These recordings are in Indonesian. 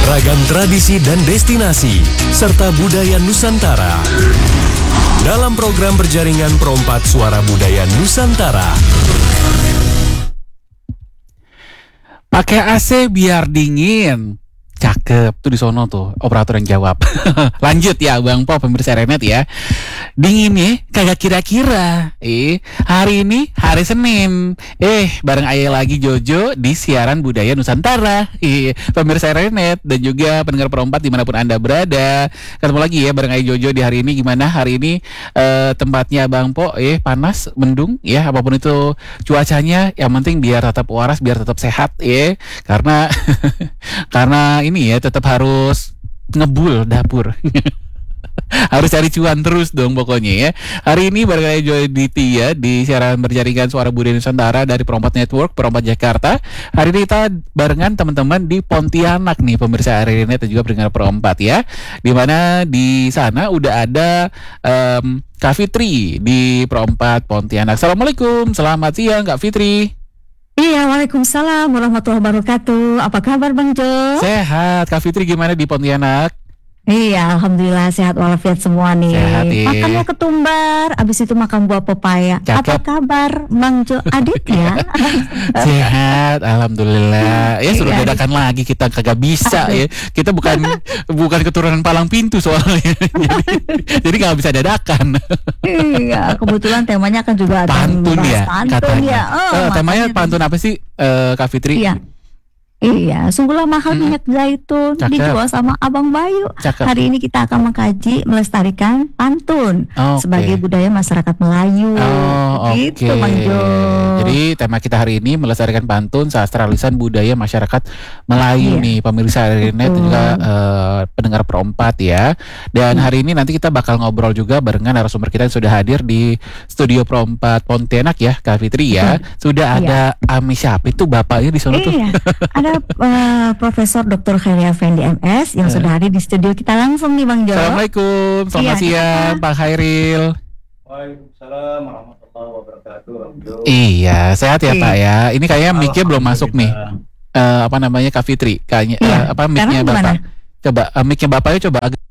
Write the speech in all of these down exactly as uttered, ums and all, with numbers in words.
Beragam tradisi dan destinasi, serta budaya Nusantara. Dalam program berjaringan Perompak Suara Budaya Nusantara. Pakai A C biar dingin. Cakep tuh di sono tuh operator yang jawab. Lanjut ya Bang Po, pemirsa Renet ya. Dingin nih kagak kira-kira. Eh hari ini hari Senin. Eh bareng Ayah lagi Jojo di siaran budaya Nusantara. Eh pemirsa Renet dan juga pendengar Perompak dimanapun Anda berada. Ketemu lagi ya bareng Ayah Jojo di hari ini. Gimana hari ini eh, tempatnya Bang Po? Eh panas, mendung ya, apapun itu cuacanya, yang penting biar tetap waras, biar tetap sehat ya. Karena karena ini ya tetap harus ngebul dapur. Harus cari cuan terus dong pokoknya ya. Hari ini bareng saya Joy Ditya di siaran berjaringan Suara Budaya Nusantara dari Perompak Network, Perompak Jakarta. Hari ini kita barengan teman-teman di Pontianak nih pemirsa hari ini dan juga pendengar Perompak ya. Dimana di sana udah ada um, Kak Fitri di Perompak Pontianak. Assalamualaikum, selamat siang Kak Fitri. Iya, waalaikumsalam warahmatullahi wabarakatuh. Apa kabar Bang Jo? Sehat, Kak Fitri gimana di Pontianak? Iya, alhamdulillah sehat walafiat semua nih. Sehat, makannya ketumbar, abis itu makan buah pepaya. Cakep. Apa kabar Bang Jo adiknya? Sehat, alhamdulillah. Ya suruh Iya. dadakan lagi kita kagak bisa ya. Kita bukan bukan keturunan palang pintu soalnya. jadi jadi nggak bisa dadakan. Iya, kebetulan temanya kan juga ada Pantun membahas ya pantun katanya. ya. Oh, Eh, temanya makanya- pantun apa sih eh, Kak Fitri? Iya. Iya, sungguhlah mahal Mm-mm. minyak zaitun Cakep. dijual sama Abang Bayu. Cakep. Hari ini kita akan mengkaji melestarikan pantun Oke. sebagai budaya masyarakat Melayu. Oh, oke. Gitu, Bang Jo. Jadi tema kita hari ini melestarikan pantun, sastra lisan budaya masyarakat Melayu Iya. nih pemirsa hari ini dan Betul. juga eh, pendengar Perompak ya. Dan Hmm. hari ini nanti kita bakal ngobrol juga barengan narasumber kita yang sudah hadir di studio Perompak Pontianak ya, Kak Fitri ya. Sudah Iya. ada Ami siapa itu bapaknya di sana tuh. Iya, ada uh, Profesor Doktor Khairi Effendi M S yang Eh. sudah hadir di studio kita langsung nih Bang Jo. Assalamualaikum, selamat Iya, siang Pak Khairil. Waalaikumsalam warahmatullahi wabarakatuh. Bang. Iya, sehat ya Iya. Pak ya. Ini kayaknya mic-nya belum masuk nih. Alhamdulillah. Eh, apa namanya Kak Fitri? Kayaknya Iya, eh, apa mic-nya sekarang Bapak? gimana? Coba eh, mic-nya Bapaknya coba agak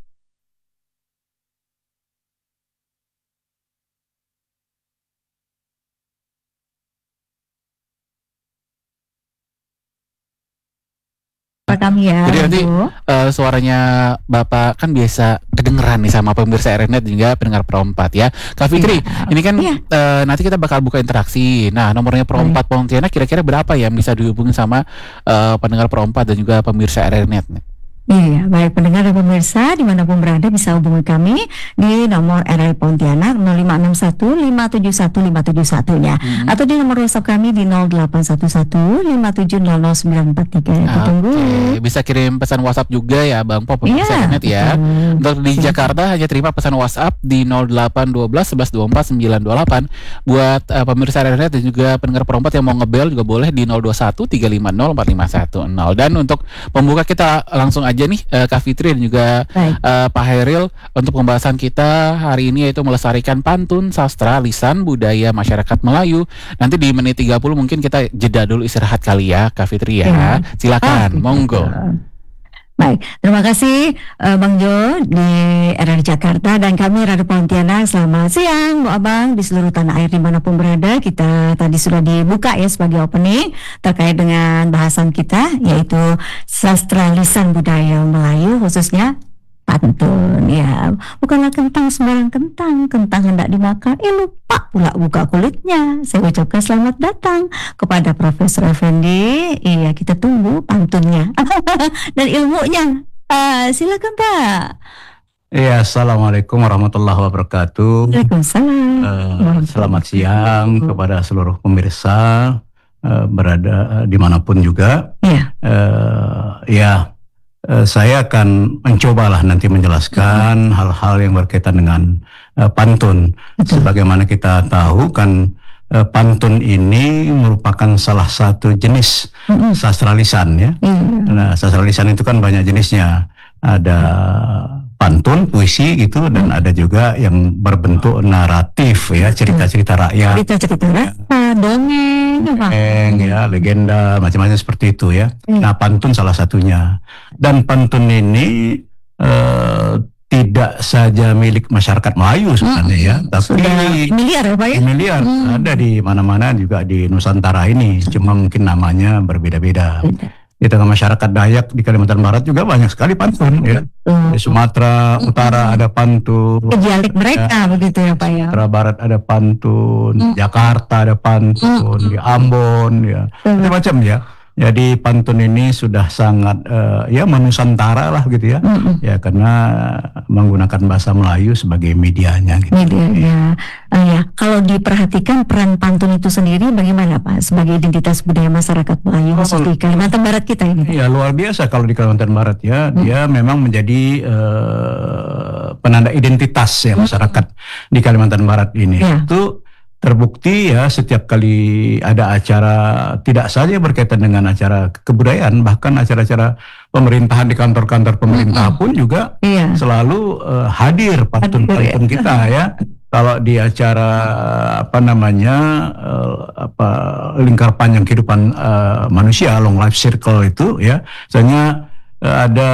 Kami ya. Jadi nanti Bu. eh, suaranya Bapak kan biasa kedengeran nih sama pemirsa R N E T juga pendengar Perompak ya. Kak Fitri, Iya. ini kan Iya. eh, nanti kita bakal buka interaksi. Nah, nomornya Perompak Pontianak kira-kira berapa ya yang bisa dihubungi sama eh, pendengar Perompak dan juga pemirsa R N E T nih? Iya, baik pendengar dan pemirsa dimanapun berada bisa hubungi kami di nomor R R Pontianak nol lima enam satu lima tujuh satu lima tujuh satu nya Hmm. atau di nomor WhatsApp kami di nol delapan satu satu lima tujuh nol nol sembilan empat tiga. Ditunggu. Oke, bisa kirim pesan WhatsApp juga ya Bang Po pemirsa Iya, R N E T ya. betul. Untuk di Silakan. Jakarta hanya terima pesan WhatsApp di nol delapan satu dua satu satu dua empat sembilan dua delapan. Buat uh, pemirsa R N E T dan juga pendengar Perompak yang mau ngebel juga boleh di nol dua satu tiga lima nol empat lima satu nol. Dan untuk pembuka kita langsung aja nih uh, Kak Fitri dan juga Baik. uh, Pak Hairil untuk pembahasan kita hari ini yaitu melestarikan pantun, sastra, lisan, budaya masyarakat Melayu. Nanti di menit tiga puluh mungkin kita jeda dulu istirahat kali ya Kak Fitri ya. Ya. Silakan, Ah, monggo. Baik, terima kasih eh, Bang Jo di R R Jakarta dan kami Radio Pontianak. Selamat siang Bu Abang di seluruh tanah air dimanapun berada. Kita tadi sudah dibuka ya sebagai opening terkait dengan bahasan kita yaitu sastra lisan budaya Melayu khususnya pantun ya. Bukanlah kentang sembarang kentang, kentang hendak dimakan, eh lupa pula buka kulitnya. Saya ucapkan selamat datang kepada Profesor Effendi. Iya, kita tunggu pantunnya dan ilmunya. Ah, silakan Pak. Iya, assalamualaikum warahmatullahi wabarakatuh. Waalaikumsalam. Eh, selamat siang kepada seluruh pemirsa eh, berada eh, dimanapun juga. Iya. Eh, ya, eh, saya akan mencobalah nanti menjelaskan hal-hal yang berkaitan dengan eh, pantun. Betul. Sebagaimana kita tahu kan eh, pantun ini merupakan salah satu jenis Mm-mm. sastra lisan ya. Iya. Nah, sastra lisan itu kan banyak jenisnya. Ada pantun, puisi gitu, dan ada juga yang berbentuk naratif ya, cerita-cerita rakyat. Cerita-cerita rasa, dongeng, itu Pak. Eng, ya, legenda, macam-macam seperti itu ya. Hmm. Nah, pantun salah satunya. Dan pantun ini eh, tidak saja milik masyarakat Melayu sebenarnya ya, tapi Sudah miliar ya Pak ya? miliar Hmm. ada di mana-mana juga di Nusantara ini. Cuma mungkin namanya berbeda-beda. Beda. Di tengah masyarakat Dayak di Kalimantan Barat juga banyak sekali pantun ya. Hmm. Di Sumatera Utara ada pantun, Dialek mereka begitu ya Pak ya. Sumatera Barat ada pantun, Hmm. Jakarta ada pantun, di Ambon ya, Hmm. macam-macam ya. Jadi pantun ini sudah sangat eh, ya menusantara lah gitu ya. Mm-mm. Ya karena menggunakan bahasa Melayu sebagai medianya gitu. Media ya. Eh, ya, kalau diperhatikan peran pantun itu sendiri bagaimana Pak sebagai identitas budaya masyarakat Melayu Oh, khusus di Kalimantan Barat kita ini? Pak? Ya luar biasa kalau di Kalimantan Barat ya, Hmm. dia memang menjadi eh, penanda identitas ya masyarakat di Kalimantan Barat ini. Ya. Itu terbukti ya setiap kali ada acara tidak saja berkaitan dengan acara kebudayaan, bahkan acara-acara pemerintahan di kantor-kantor pemerintah pun juga Iya. selalu eh, hadir pantun-pantun Hadir, ya. kita ya. Kalau di acara apa namanya eh, apa lingkar panjang kehidupan eh, manusia, long life circle itu ya, misalnya eh, ada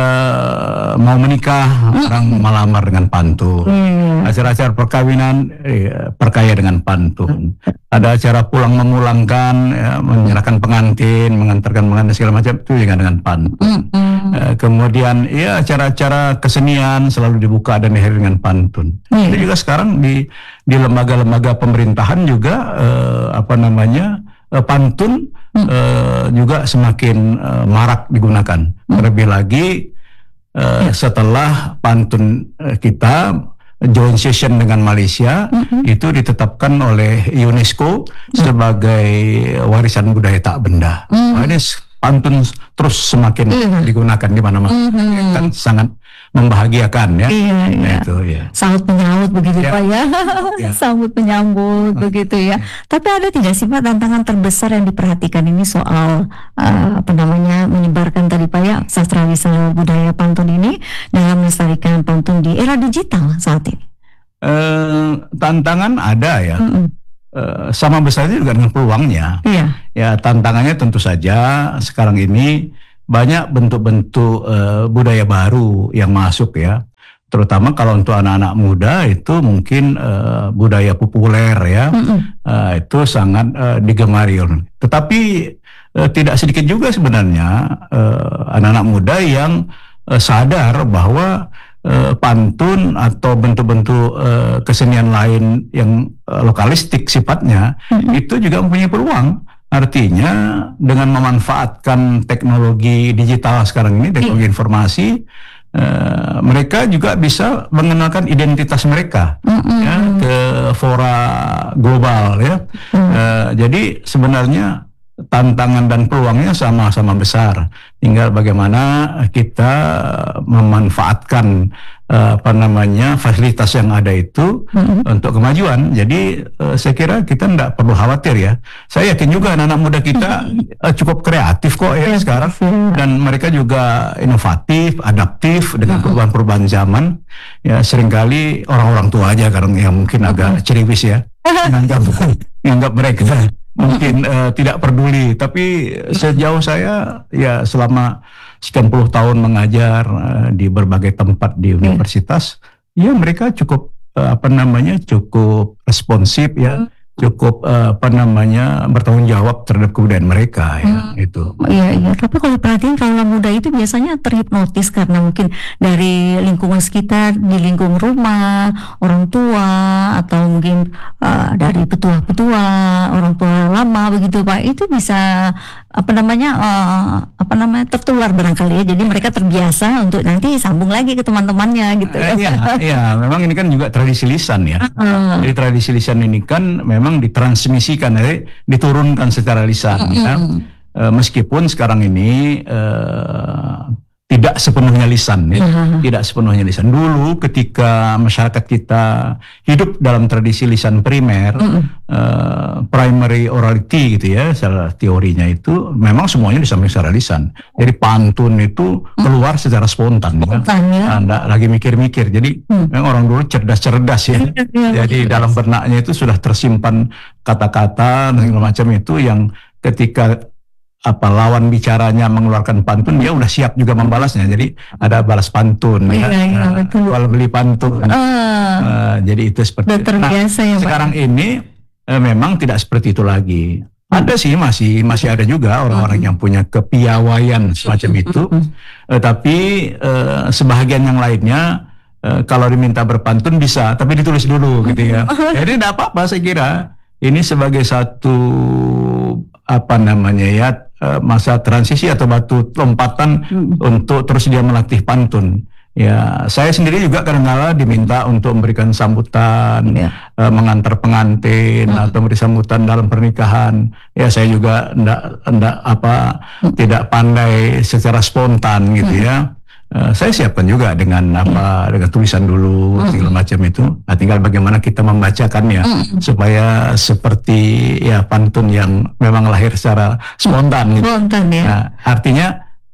mau menikah orang melamar dengan pantun. Iya. Acara-acara perkawinan eh, perkaya dengan pantun. Ada acara pulang memulangkan, ya, menyerahkan pengantin, mengantarkan pengantin segala macam itu juga dengan pantun. Mm-mm. Eh, kemudian ya acara-acara kesenian selalu dibuka dan diakhiri dengan pantun. Iya. Jadi juga sekarang di di lembaga-lembaga pemerintahan juga eh, apa namanya eh, pantun eh, juga semakin eh, marak digunakan. Terlebih lagi eh, setelah pantun eh, kita joint session dengan Malaysia itu ditetapkan oleh UNESCO sebagai warisan budaya tak benda. Nah, ini pantun terus semakin Iya. digunakan di mana-mana. Mhm. Kan sangat membahagiakan ya. Iya, Nah, iya. itu ya. Sambut menyambut begitu Ya. Pak ya. Ya. Sambut menyambut begitu ya. Tapi ada tidak sih Pak tantangan terbesar yang diperhatikan ini soal eh, apa namanya menyebarkan tadi Pak ya sastra wisata budaya pantun ini dalam melestarikan pantun di era digital saat ini? Eh, tantangan ada ya. Mm-mm. Eh, sama besarnya juga dengan peluangnya. Iya. Ya tantangannya tentu saja sekarang ini banyak bentuk-bentuk eh, budaya baru yang masuk ya. Terutama kalau untuk anak-anak muda itu mungkin eh, budaya populer ya. Mm-mm. Eh, itu sangat eh, digemari. Tetapi eh, tidak sedikit juga sebenarnya eh, anak-anak muda yang eh, sadar bahwa eh, pantun atau bentuk-bentuk eh, kesenian lain yang eh, lokalistik sifatnya Mm-mm. itu juga mempunyai peluang. Artinya dengan memanfaatkan teknologi digital sekarang ini, teknologi informasi, eh, mereka juga bisa mengenalkan identitas mereka Mm-mm. ya, ke fora global ya. Eh, jadi sebenarnya tantangan dan peluangnya sama-sama besar. Tinggal bagaimana kita memanfaatkan eh, apa namanya fasilitas yang ada itu Mm-mm. untuk kemajuan. Jadi eh, saya kira kita tidak perlu khawatir ya. Saya yakin juga anak-anak muda kita eh, cukup kreatif kok ya sekarang, dan mereka juga inovatif, adaptif dengan perubahan-perubahan zaman. Ya seringkali orang-orang tua aja kan yang mungkin agak ceriwis ya, menganggap menganggap mereka mungkin eh, tidak peduli. Tapi sejauh saya ya selama sekian puluh tahun mengajar eh, di berbagai tempat di universitas, ya mereka cukup eh, apa namanya cukup responsif ya, cukup eh, apa namanya bertanggung jawab terhadap kebudayaan mereka ya itu. Iya, iya. Tapi kalau perhatiin kalau muda itu biasanya terhipnotis karena mungkin dari lingkungan sekitar, di lingkungan rumah, orang tua, atau mungkin uh, dari petua-petua, orang tua lama begitu Pak. Itu bisa apa namanya uh, apa namanya tertular barangkali ya. Jadi mereka terbiasa untuk nanti sambung lagi ke teman-temannya gitu. Eh, Iya, iya, memang ini kan juga tradisi lisan ya. Uh, Jadi tradisi lisan ini kan memang ditransmisikan, jadi diturunkan secara lisan ya. Eh, meskipun sekarang ini eh, tidak tidak sepenuhnya lisan, ya. Tidak sepenuhnya lisan. Dulu ketika masyarakat kita hidup dalam tradisi lisan primer, uh, primary orality gitu ya, secara teorinya itu memang semuanya disampaikan secara lisan. Jadi pantun itu keluar secara spontan, Spontan, ya. Anda lagi mikir-mikir. Jadi memang orang dulu cerdas-cerdas ya. Jadi dalam benaknya itu sudah tersimpan kata-kata dan segala macam itu yang ketika apa lawan bicaranya mengeluarkan pantun, dia udah siap juga membalasnya. Jadi ada balas pantun, Iya, ya. iya, Nah, betul. jual beli pantun. Ah, Uh, jadi itu seperti udah terbiasa ya, Pak. sekarang ini eh, memang tidak seperti itu lagi. Ada sih masih masih ada juga orang-orang yang punya kepiawaian semacam itu. Eh, tapi eh, sebahagian yang lainnya eh, kalau diminta berpantun bisa, tapi ditulis dulu gitu ya. Jadi tidak apa-apa saya kira. Ini sebagai satu apa namanya ya eh, masa transisi atau batu lompatan untuk terus dia melatih pantun. Ya, saya sendiri juga kadang-kala diminta untuk memberikan sambutan, Ya. eh, mengantar pengantin atau memberi sambutan dalam pernikahan. Ya, saya juga enggak, enggak apa tidak pandai secara spontan gitu ya. Eh, saya siapkan juga dengan apa dengan tulisan dulu segala macam itu. Nah, tinggal bagaimana kita membacakannya supaya seperti ya pantun yang memang lahir secara spontan gitu. Spontan ya. Nah, artinya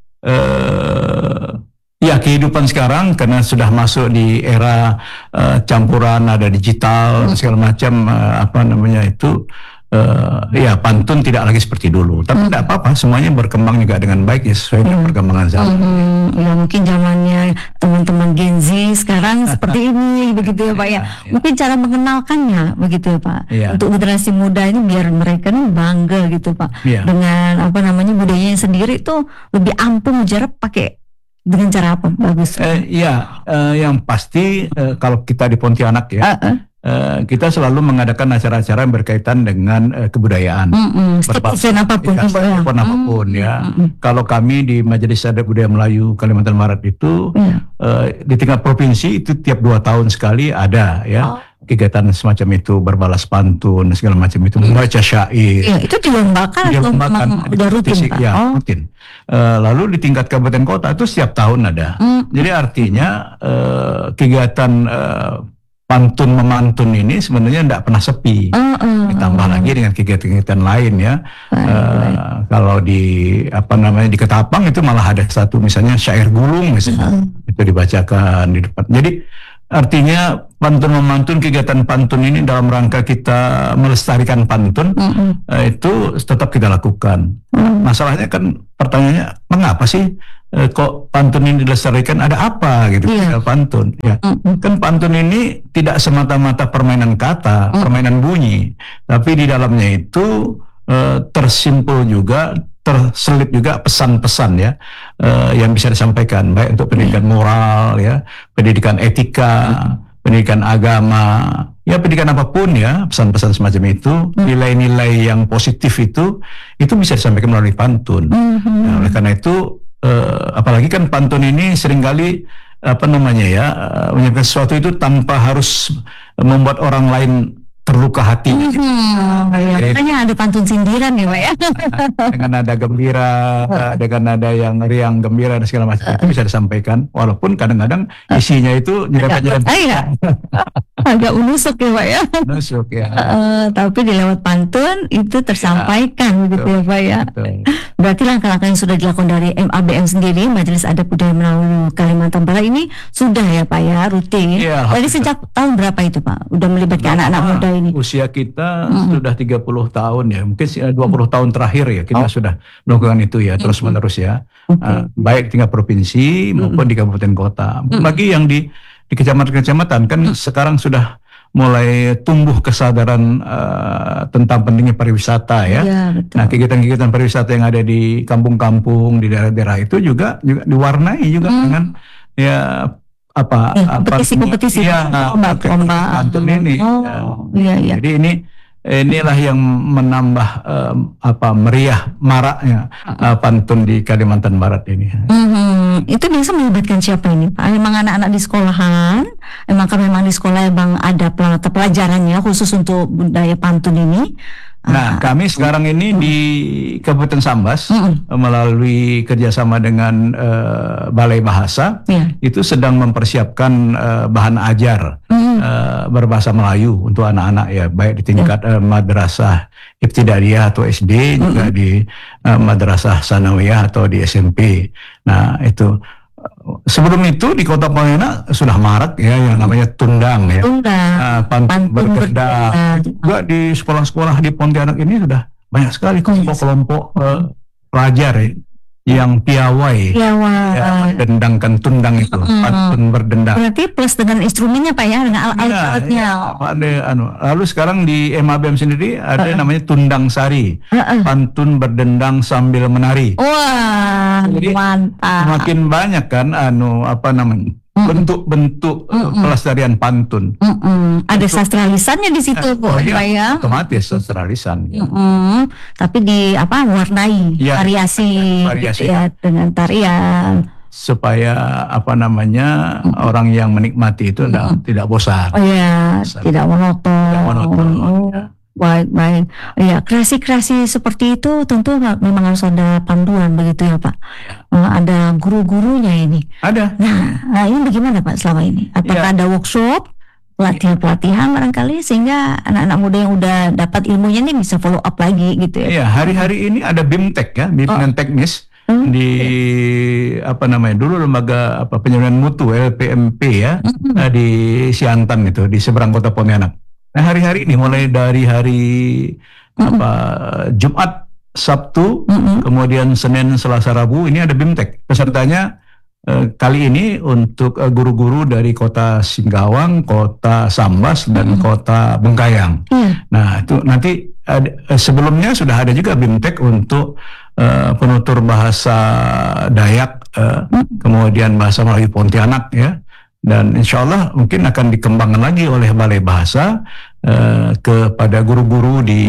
eh, ya kehidupan sekarang karena sudah masuk di era eh, campuran ada digital segala macam eh, apa namanya itu eh, ya pantun tidak lagi seperti dulu. Tapi tidak apa-apa, semuanya berkembang juga dengan baik ya sesuai dengan perkembangan zaman. Hmm, ya mungkin zamannya teman-teman Gen Z sekarang seperti ini begitu ya Pak ya. Mungkin cara mengenalkannya begitu ya Pak. Iya. Untuk generasi muda ini biar mereka nih bangga gitu Pak. Iya. Dengan apa namanya budayanya sendiri itu lebih ampuh mujarab pakai dengan cara apa bagus? Eh, ya, eh, yang pasti eh, kalau kita di Pontianak ya, Ah, ah. eh, kita selalu mengadakan acara-acara yang berkaitan dengan eh, kebudayaan. Mm-mm. Setiap Berbasis- event apapun ya, ya, Pak, ya. event apapun ya. Kalau kami di Majelis Adat Budaya Melayu Kalimantan Barat itu Iya. eh, di tingkat provinsi itu tiap dua tahun sekali ada ya Oh. kegiatan semacam itu, berbalas pantun segala macam itu, membaca syair. Iya, itu dilombakan atau Dilombakan, memang udah rutin dikompetisi, Pak? ya, Oh. rutin. Eh, lalu di tingkat kabupaten kota itu setiap tahun ada. Mm. Jadi artinya eh, kegiatan eh, pantun memantun ini sebenarnya tidak pernah sepi. Oh, oh, Ditambah oh. lagi dengan kegiatan-kegiatan lain ya. Baik, Eh, baik. Kalau di apa namanya di Ketapang itu malah ada satu misalnya syair gulung misalnya itu dibacakan di depan. Jadi artinya pantun memantun, kegiatan pantun ini dalam rangka kita melestarikan pantun Mm-mm. eh, itu tetap kita lakukan. Mm. Masalahnya kan pertanyaannya mengapa sih eh, kok pantun ini dilestarikan, ada apa gitu Iya. dengan pantun ya. Mm-mm. Kan pantun ini tidak semata-mata permainan kata, permainan bunyi, tapi di dalamnya itu eh, tersimpul juga, terselip juga pesan-pesan ya eh, yang bisa disampaikan baik untuk pendidikan moral ya, pendidikan etika, pendidikan agama, ya pendidikan apapun ya, pesan-pesan semacam itu, nilai-nilai yang positif itu itu bisa disampaikan melalui pantun. Mhm. Nah, oleh karena itu eh, apalagi kan pantun ini seringkali apa namanya ya eh, menyampaikan sesuatu itu tanpa harus membuat orang lain terluka hati. Hmm, ya, Jadi- makanya ada pantun sindiran ya Pak ya. Dengan nada gembira, dengan nada yang riang gembira dan segala macam itu bisa disampaikan, walaupun kadang-kadang isinya itu nyerempet-nyerempet Ah, iya. Agak menusuk ya Pak ya. nusuk ya. Eh, tapi di lewat pantun itu tersampaikan begitu ya Pak ya. Betul. Berarti langkah-langkah yang sudah dilakukan dari M A B M sendiri, Majelis Adat Budaya Melayu Kalimantan Barat ini sudah ya Pak ya, rutin. Iya, Dari sejak tahun berapa itu Pak? Udah melibatkan anak-anak muda ini. Usia kita sudah tiga puluh tahun ya, mungkin dua puluh tahun terakhir ya kita sudah melakukan itu ya terus menerus ya. Uh, baik tingkat provinsi maupun di kabupaten kota. Bagi yang di di kecamatan-kecamatan kan sekarang sudah mulai tumbuh kesadaran uh, tentang pentingnya pariwisata ya. Iya, betul. Nah, kegiatan-kegiatan pariwisata yang ada di kampung-kampung di daerah-daerah itu juga juga diwarnai juga dengan ya apa Eh, apa kompetisi-kompetisi, ya, lomba-lomba. pantun ini. Oh, Ya. iya iya. Jadi ini inilah yang menambah em, apa meriah maraknya eh, pantun di Kalimantan Barat ini. Mhm. Itu biasa melibatkan siapa ini Pak? Memang anak-anak di sekolahan? Emang kan memang di sekolah emang ada pel- pelajarannya khusus untuk budaya pantun ini? Nah, kami sekarang ini di Kabupaten Sambas Mm-mm. melalui kerjasama dengan uh, Balai Bahasa Iya. itu sedang mempersiapkan uh, bahan ajar Mm-mm. uh, berbahasa Melayu untuk anak-anak ya, baik di tingkat uh, madrasah ibtidaiyah atau S D, juga di uh, madrasah sanawiyah atau di S M P. Nah, itu sebelum itu di Kota Pontianak sudah marak ya yang namanya tundang ya. Tundang. Uh, pantun Pantun berkedah. berkedah. Juga di sekolah-sekolah di Pontianak ini sudah banyak sekali kelompok-kelompok uh, pelajar ya, yang piawai Ya, wah. ya, mendendangkan tundang itu, Mm. pantun berdendang. Berarti plus dengan instrumennya Pak ya, dengan al- Ya, alat-alatnya. ya, apa ada, anu. Lalu sekarang di M A B M sendiri ada namanya tundang sari, Heeh. pantun berdendang sambil menari. Wah, Jadi, mantap. Makin banyak kan anu apa namanya bentuk-bentuk uh, pelestarian pantun. Mm-mm. Ada sastra lisannya di situ kok, Oh, iya, Pak ya. otomatis sastra lisan. Ya. Mm-mm. Tapi di apa warnai Ya, variasi, variasi. gitu ya dengan tarian. Supaya apa namanya orang yang menikmati itu tidak tidak bosan. Oh ya, Bosan. tidak monoton. Tidak monoton, Oh, ya. baik baik. Ya, kreasi-kreasi seperti itu tentu nggak- memang harus ada panduan begitu ya Pak. Eh, ada guru-gurunya ini. Ada. Nah, nah, ini bagaimana Pak selama ini? Apakah Ya. ada workshop, pelatihan-pelatihan barangkali sehingga anak-anak muda yang udah dapat ilmunya ini bisa follow up lagi gitu ya? Iya, hari-hari ini ada BIMTEK ya, bimbingan teknis Oh, di apa namanya dulu lembaga apa penyuluhan mutu L P M P ya eh, di Siantan itu di seberang Kota Pontianak. Nah, hari-hari ini mulai dari hari apa Jumat, Sabtu, Mm-mm. kemudian Senin, Selasa, Rabu ini ada BIMTEK. Pesertanya eh, kali ini untuk eh, guru-guru dari Kota Singkawang, Kota Sambas dan Kota Bengkayang. Iya. Nah, itu nanti ada- eh, sebelumnya sudah ada juga BIMTEK untuk eh, penutur bahasa Dayak, eh, kemudian bahasa Melayu Pontianak ya. Dan insya Allah mungkin akan dikembangkan lagi oleh Balai Bahasa eh, kepada guru-guru di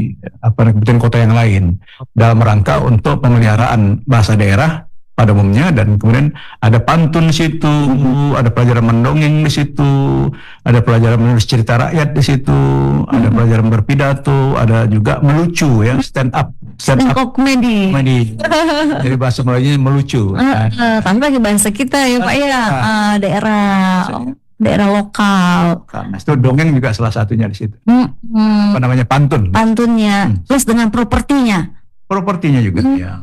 apa kabupaten kota yang lain dalam rangka untuk pemeliharaan bahasa daerah pada umumnya, dan kemudian ada pantun di situ, ada pelajaran mendongeng di situ, ada pelajaran menulis cerita rakyat di situ, ada pelajaran berpidato, ada juga melucu ya, stand up, stand up Stand-up comedy. comedy. Jadi bahasa Melayunya melucu. Eh, eh, tapi pakai bahasa kita ya Pak ya, eh, daerah daerah lokal. Nah, itu dongeng juga salah satunya di situ. Hmm, hmm, Apa namanya pantun. pantunnya plus dengan propertinya. Propertinya juga ya.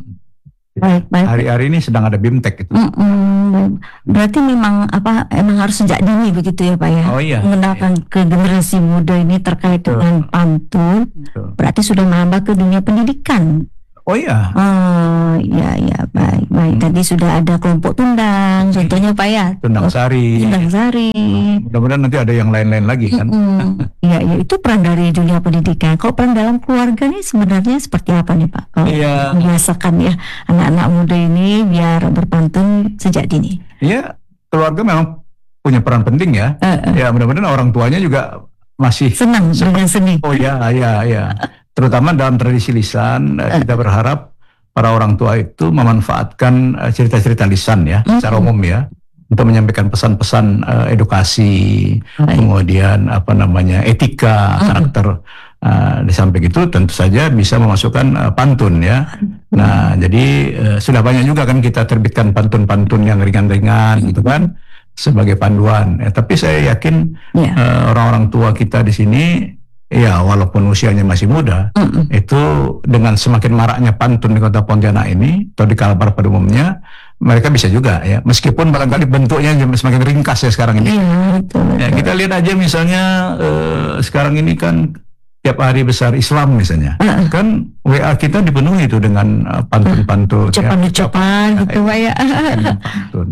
Baik baik. Hari-hari ini sedang ada BIMTEK itu. Hmm, hmm. Berarti memang apa emang harus sejak dini begitu ya Pak ya? Oh iya. Mengenalkan ke generasi muda ini terkait Betul. dengan pantun. Betul. Berarti sudah merambah ke dunia pendidikan. Oh iya. Oh iya iya baik baik. Tadi sudah ada kelompok tundang, contohnya Pak ya. Tundang Sari. Tundang Sari. Mudah-mudahan nanti ada yang lain-lain lagi kan. Mm-mm. Iya, ya, itu peran dari dunia pendidikan. Kalau peran dalam keluarga nih sebenarnya seperti apa nih Pak? Kalau Iya. membiasakan ya anak-anak muda ini biar berpantun sejak dini. Iya, keluarga memang punya peran penting ya. Eh, eh, Ya mudah-mudahan orang tuanya juga masih. senang dengan seni. Oh ya, ya, ya. Terutama dalam tradisi lisan, eh, kita berharap para orang tua itu memanfaatkan eh, cerita-cerita lisan ya, secara umum ya, untuk menyampaikan pesan-pesan eh, edukasi, Baik. kemudian apa namanya etika, karakter. Uh, di samping itu tentu saja bisa memasukkan uh, pantun ya. Nah, jadi uh, sudah banyak juga kan kita terbitkan pantun-pantun yang ringan-ringan gitu kan sebagai panduan. Ya, tapi saya yakin Ya. uh, orang-orang tua kita di sini ya walaupun usianya masih muda, Mm-mm. itu dengan semakin maraknya pantun di Kota Pontianak ini atau di Kalbar pada umumnya, mereka bisa juga ya, meskipun barangkali bentuknya semakin ringkas ya sekarang ini. Iya, betul, betul. Ya, kita lihat aja misalnya eh, sekarang ini kan tiap hari besar Islam misalnya, Heeh. kan W A kita dipenuhi itu dengan eh, pantun-pantun, Ucapan-ucapan gitu Pak ya. ya, pantun.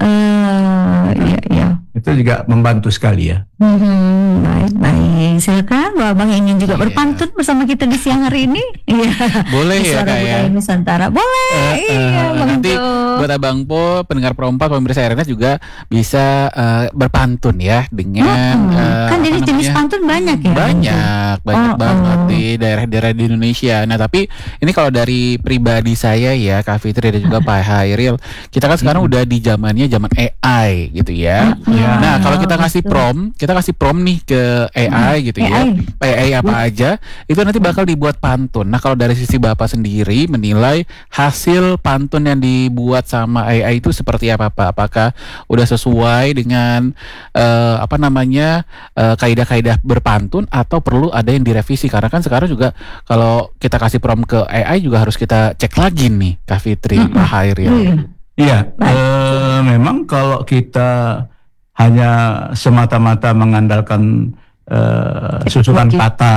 Heeh, Iya, iya. Itu juga membantu sekali ya. Hmm, baik, baik. Silakan, Mbak Abang ingin juga Iya. berpantun bersama kita di siang hari ini. Iya. Boleh Di ya Suara Kak ya. Budaya Nusantara. Boleh. Eh, iya, eh, Bang nanti Jo. buat Abang Po, pendengar Perompak, pemirsa R N S juga bisa eh, berpantun ya dengan Hmm, eh, kan jadi apa jenis namanya? pantun banyak ya. Banyak, banyak Oh, banget oh. di daerah-daerah di Indonesia. Nah, tapi ini kalau dari pribadi saya ya, Kak Fitri dan juga Pak Hairil, kita kan sekarang udah di zamannya zaman A I gitu ya. Hmm, Nah, kalau kita betul. kasih prom, kita kasih prom nih ke ke A I gitu ya, A I apa aja itu nanti bakal dibuat pantun. Nah kalau dari sisi Bapak sendiri menilai hasil pantun yang dibuat sama A I itu seperti apa Pak? Apakah udah sesuai dengan uh, apa namanya uh, kaidah-kaidah berpantun atau perlu ada yang direvisi? Karena kan sekarang juga kalau kita kasih prompt ke A I juga harus kita cek lagi nih, Kak Fitri, Pak Hairil. Iya, eh, memang kalau kita hanya semata-mata mengandalkan uh, susunan kata,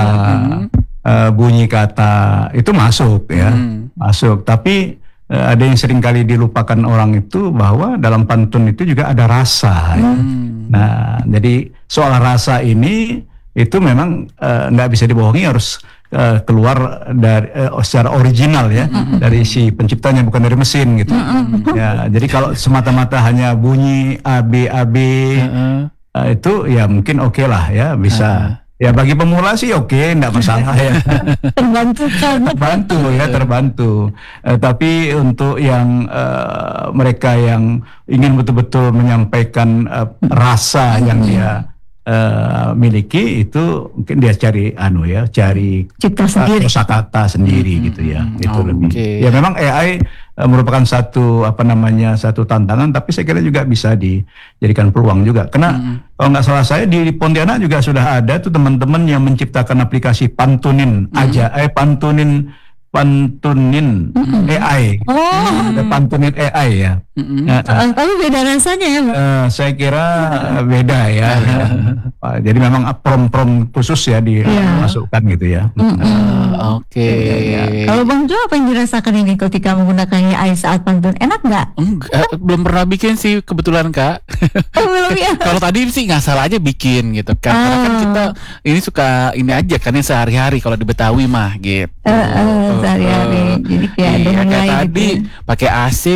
uh, bunyi kata itu masuk ya, hmm. masuk. Tapi uh, ada yang sering kali dilupakan orang itu bahwa dalam pantun itu juga ada rasa. Ya. Hmm. Nah, jadi soal rasa ini itu memang uh, nggak bisa dibohongi, harus uh, keluar dari uh, secara original ya, mm-hmm. dari si penciptanya, bukan dari mesin gitu. Mm-hmm. Ya, jadi kalau semata-mata hanya bunyi A B A B mm-hmm. uh, itu ya mungkin oke okay lah ya, bisa. Mm-hmm. Ya bagi pemula sih oke, okay, enggak masalah ya. Terbantu kan. Terbantu ya, terbantu. Uh, tapi untuk yang uh, mereka yang ingin betul-betul menyampaikan uh, rasa yang dia Uh, miliki, itu mungkin dia cari anu ya, cari cipta sendiri, kosakata sendiri hmm, gitu ya. Itu okay. lebih. Ya memang A I uh, merupakan satu apa namanya satu tantangan, tapi saya kira juga bisa dijadikan peluang juga. Karena hmm. kalau nggak salah saya di Pontianak juga sudah ada tuh teman-teman yang menciptakan aplikasi pantunin hmm. aja, eh pantunin pantunin mm-hmm. A I, oh. ada pantunin A I ya. Mm-hmm. Nah, uh, tapi beda rasanya ya, Pak? Uh, saya kira beda ya. Jadi memang prom-prom khusus ya dimasukkan yeah. gitu ya. Mm-hmm. Uh, Oke. Okay. Ya, ya, ya. Kalau Bang Jo, apa yang dirasakan ini ketika menggunakan A I saat pantun? Enak nggak? Enggak, belum pernah bikin sih kebetulan Kak. Oh, belum ya. Kalau tadi sih nggak salah aja bikin gitu kan. Oh. Karena kan kita ini suka ini aja kan yang sehari-hari kalau di Betawi mah gitu. Uh, uh, sehari-hari. Jadi kayak iya, dengan kayak lain tadi gitu. Pakai A C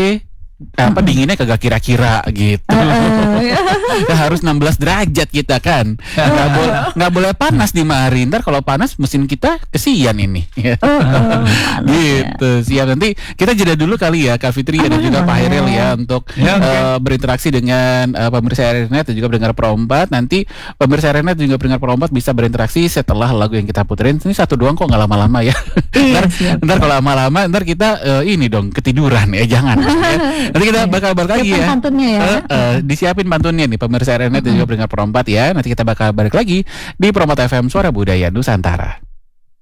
apa dinginnya kagak kira-kira gitu. Uh, uh, ya. Harus enam belas derajat kita kan. Nggak uh, boleh nggak boleh panas di mari. Ntar kalau panas mesin kita kesian ini. Uh, uh, gitu. Ya. Siap, nanti kita jeda dulu kali ya Kak Fitri uh, dan juga Pak Hairil ya untuk ya, okay. uh, berinteraksi dengan uh, pemirsa R N Net dan juga pendengar Pro empat. Nanti pemirsa R N Net dan juga pendengar Pro empat bisa berinteraksi setelah lagu yang kita puterin. Ini satu doang kok, nggak lama-lama ya. Ntar, ntar kalau lama-lama ntar kita uh, ini dong ketiduran ya, jangan. Ya. Nanti kita bakal balik lagi ya. Pantunnya ya. Uh, uh, disiapin pantunnya nih pemirsa R N Net dan juga pendengar Pro empat ya. Nanti kita bakal balik lagi di Pro empat F M Suara Budaya Nusantara.